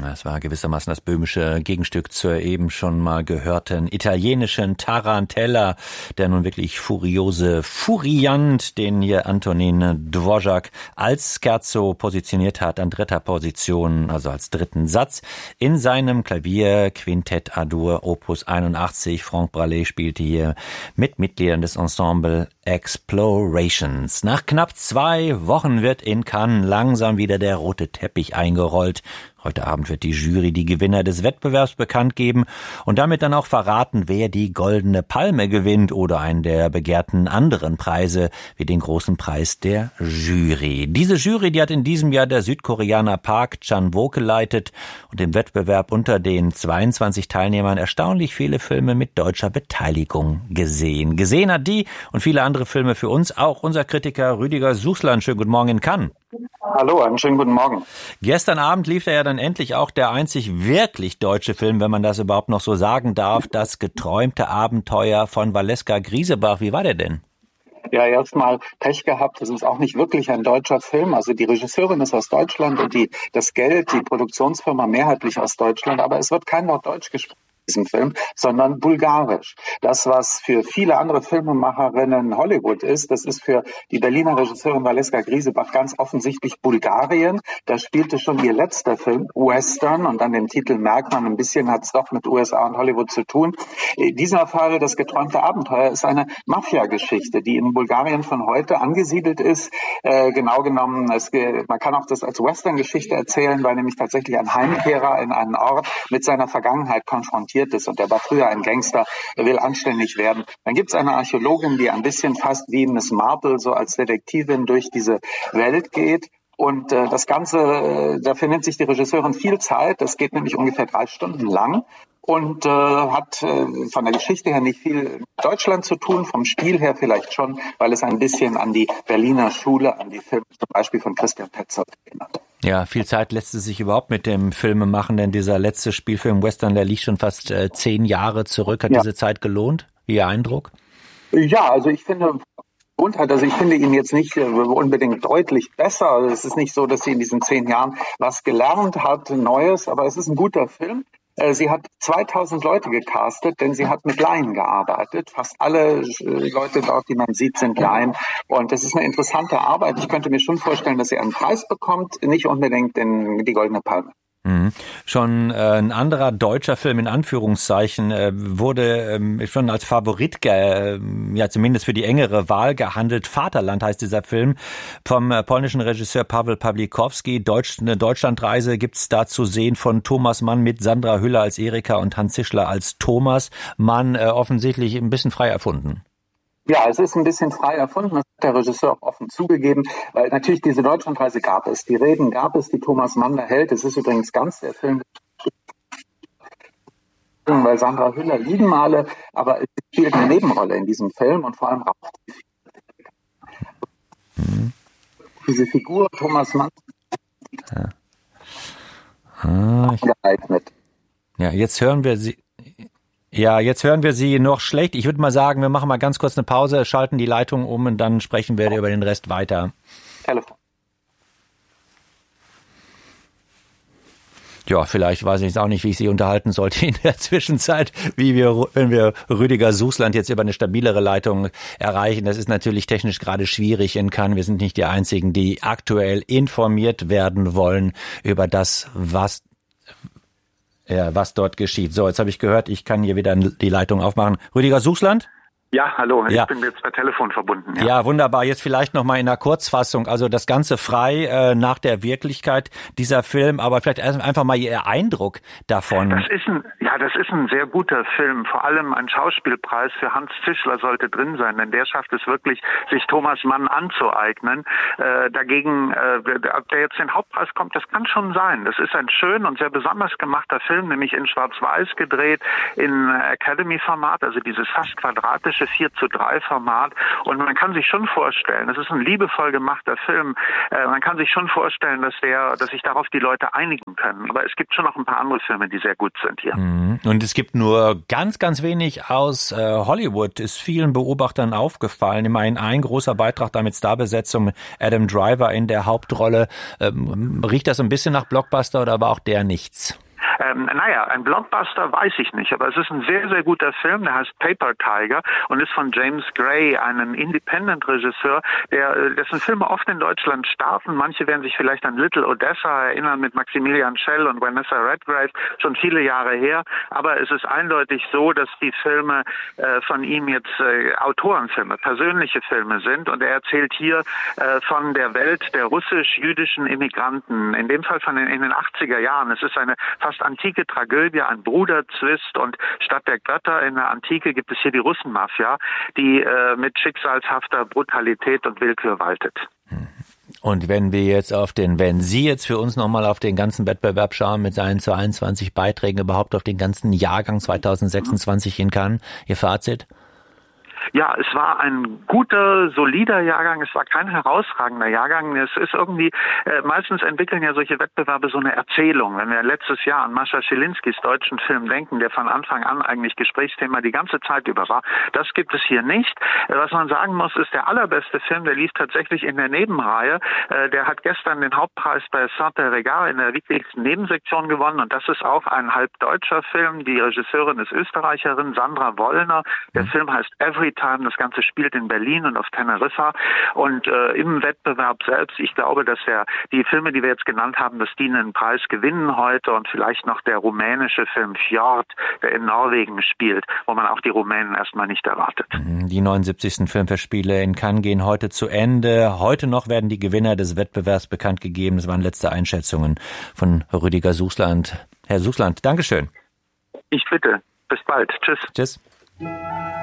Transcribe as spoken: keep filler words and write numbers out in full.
Das war gewissermaßen das böhmische Gegenstück zur eben schon mal gehörten italienischen Tarantella, der nun wirklich furiose Furiant, den hier Antonin Dvořák als Scherzo positioniert hat, an dritter Position, also als dritten Satz, in seinem Klavierquintett A-Dur Opus einundachtzig. Franck Bralé spielte hier mit Mitgliedern des Ensemble Explorations. Nach knapp zwei Wochen wird in Cannes langsam wieder der rote Teppich eingerollt. Heute Abend wird die Jury die Gewinner des Wettbewerbs bekannt geben und damit dann auch verraten, wer die Goldene Palme gewinnt oder einen der begehrten anderen Preise, wie den großen Preis der Jury. Diese Jury, die hat in diesem Jahr der Südkoreaner Park Chan-wook geleitet und im Wettbewerb unter den zweiundzwanzig Teilnehmern erstaunlich viele Filme mit deutscher Beteiligung gesehen. Gesehen hat die und viele andere Filme für uns auch unser Kritiker Rüdiger Suchsland. Schönen guten Morgen in Cannes. Hallo, einen schönen guten Morgen. Gestern Abend lief da ja dann endlich auch der einzig wirklich deutsche Film, wenn man das überhaupt noch so sagen darf, das geträumte Abenteuer von Valeska Griesebach. Wie war der denn? Ja, erstmal Pech gehabt. Das ist auch nicht wirklich ein deutscher Film. Also die Regisseurin ist aus Deutschland und die, das Geld, die Produktionsfirma mehrheitlich aus Deutschland. Aber es wird kein Wort Deutsch gesprochen in diesem Film, sondern Bulgarisch. Das, was für viele andere Filmemacherinnen Hollywood ist, das ist für die Berliner Regisseurin Valeska Griesebach ganz offensichtlich Bulgarien. Da spielte schon ihr letzter Film, Western, und an dem Titel merkt man, ein bisschen hat es doch mit U S A und Hollywood zu tun. In dieser Fall, das geträumte Abenteuer, ist eine Mafia-Geschichte, die in Bulgarien von heute angesiedelt ist. Äh, genau genommen, es, man kann auch das als Western-Geschichte erzählen, weil nämlich tatsächlich ein Heimkehrer in einen Ort mit seiner Vergangenheit konfrontiert ist und der war früher ein Gangster, der will anständig werden. Dann gibt es eine Archäologin, die ein bisschen fast wie Miss Marple so als Detektivin durch diese Welt geht. Und äh, das Ganze, äh, dafür nimmt sich die Regisseurin viel Zeit. Das geht nämlich ungefähr drei Stunden lang und äh, hat äh, von der Geschichte her nicht viel mit Deutschland zu tun, vom Spiel her vielleicht schon, weil es ein bisschen an die Berliner Schule, an die Filme zum Beispiel von Christian Petzold erinnert. Ja, viel Zeit lässt es sich überhaupt mit dem Filme machen, denn dieser letzte Spielfilm Western, der liegt schon fast äh, zehn Jahre zurück. Hat ja. diese Zeit gelohnt? Wie Ihr Eindruck? Ja, also ich finde... Und hat. Also ich finde ihn jetzt nicht unbedingt deutlich besser. Also es ist nicht so, dass sie in diesen zehn Jahren was gelernt hat, Neues, aber es ist ein guter Film. Sie hat zweitausend Leute gecastet, denn sie hat mit Laien gearbeitet. Fast alle Leute dort, die man sieht, sind Laien. Und das ist eine interessante Arbeit. Ich könnte mir schon vorstellen, dass sie einen Preis bekommt, nicht unbedingt den, die Goldene Palme. Mhm. Schon äh, ein anderer deutscher Film in Anführungszeichen äh, wurde ähm, schon als Favorit, ge, äh, ja zumindest für die engere Wahl gehandelt. Vaterland heißt dieser Film vom äh, polnischen Regisseur Paweł Pawlikowski. Deutsch, eine Deutschlandreise gibt's da zu sehen von Thomas Mann mit Sandra Hüller als Erika und Hans Zischler als Thomas. Mann äh, offensichtlich ein bisschen frei erfunden. Ja, es ist ein bisschen frei erfunden, das hat der Regisseur auch offen zugegeben, weil natürlich diese Deutschlandreise gab es, die Reden gab es, die Thomas Mann da hält. Es ist übrigens ganz der Film, weil Sandra Hüller lieben alle, aber es spielt eine Nebenrolle in diesem Film und vor allem auch mhm. diese Figur Thomas Mann ja. ah, geeignet. Ja, jetzt hören wir sie. Ja, jetzt hören wir Sie noch schlecht. Ich würde mal sagen, wir machen mal ganz kurz eine Pause, schalten die Leitung um und dann sprechen wir über den Rest weiter. Telefon. Ja, vielleicht weiß ich jetzt auch nicht, wie ich Sie unterhalten sollte in der Zwischenzeit, wie wir, wenn wir Rüdiger Suchsland jetzt über eine stabilere Leitung erreichen. Das ist natürlich technisch gerade schwierig in Cannes. Wir sind nicht die Einzigen, die aktuell informiert werden wollen über das, was Ja, was dort geschieht. So, jetzt habe ich gehört, ich kann hier wieder die Leitung aufmachen. Rüdiger Suchsland? Ja, hallo, ich ja. bin jetzt per Telefon verbunden. Ja, ja wunderbar. Jetzt vielleicht noch mal in einer Kurzfassung. Also das Ganze frei äh, nach der Wirklichkeit dieser Film, aber vielleicht einfach mal Ihr Eindruck davon. Das ist ein, ja, das ist ein sehr guter Film. Vor allem ein Schauspielpreis für Hans Zischler sollte drin sein, denn der schafft es wirklich, sich Thomas Mann anzueignen. Äh, dagegen, äh, ob der jetzt den Hauptpreis kommt, das kann schon sein. Das ist ein schön und sehr besonders gemachter Film, nämlich in Schwarz-Weiß gedreht, in Academy-Format, also dieses fast quadratische typische vier zu drei Format. Und man kann sich schon vorstellen, es ist ein liebevoll gemachter Film, äh, man kann sich schon vorstellen, dass der, dass sich darauf die Leute einigen können. Aber es gibt schon noch ein paar andere Filme, die sehr gut sind hier. Und es gibt nur ganz, ganz wenig aus äh, Hollywood, ist vielen Beobachtern aufgefallen. Immerhin ein großer Beitrag da mit Starbesetzung, Adam Driver in der Hauptrolle. Ähm, riecht das ein bisschen nach Blockbuster oder war auch der nichts? Ähm, naja, ein Blockbuster weiß ich nicht, aber es ist ein sehr, sehr guter Film, der heißt Paper Tiger und ist von James Gray, einem Independent-Regisseur, der, dessen Filme oft in Deutschland starten. Manche werden sich vielleicht an Little Odessa erinnern mit Maximilian Schell und Vanessa Redgrave, schon viele Jahre her, aber es ist eindeutig so, dass die Filme äh, von ihm jetzt äh, Autorenfilme, persönliche Filme sind und er erzählt hier äh, von der Welt der russisch-jüdischen Immigranten, in dem Fall von den, in den achtziger Jahren. Es ist eine fast antike Tragödie, ein Bruderzwist und statt der Götter in der Antike gibt es hier die Russenmafia, die äh, mit schicksalshafter Brutalität und Willkür waltet. Und wenn wir jetzt auf den, wenn Sie jetzt für uns nochmal auf den ganzen Wettbewerb schauen mit seinen zweiundzwanzig Beiträgen, überhaupt auf den ganzen Jahrgang zweitausendsechsundzwanzig in Cannes, Ihr Fazit? Ja, es war ein guter, solider Jahrgang. Es war kein herausragender Jahrgang. Es ist irgendwie, äh, meistens entwickeln ja solche Wettbewerbe so eine Erzählung. Wenn wir letztes Jahr an Mascha Schilinskis deutschen Film denken, der von Anfang an eigentlich Gesprächsthema die ganze Zeit über war, das gibt es hier nicht. Äh, was man sagen muss, ist der allerbeste Film, der lief tatsächlich in der Nebenreihe. Äh, der hat gestern den Hauptpreis bei Saint-Regard in der wichtigsten Nebensektion gewonnen und das ist auch ein halb deutscher Film. Die Regisseurin ist Österreicherin, Sandra Wollner. Der mhm. Film heißt Every Time. Das Ganze spielt in Berlin und auf Teneriffa. Und äh, im Wettbewerb selbst, ich glaube, dass der, die Filme, die wir jetzt genannt haben, dass die einen Preis gewinnen heute und vielleicht noch der rumänische Film Fjord, der in Norwegen spielt, wo man auch die Rumänen erstmal nicht erwartet. Die neunundsiebzigsten Filmfestspiele in Cannes gehen heute zu Ende. Heute noch werden die Gewinner des Wettbewerbs bekannt gegeben. Das waren letzte Einschätzungen von Rüdiger Suchsland. Herr Suchsland, Dankeschön. Ich bitte. Bis bald. Tschüss. Tschüss.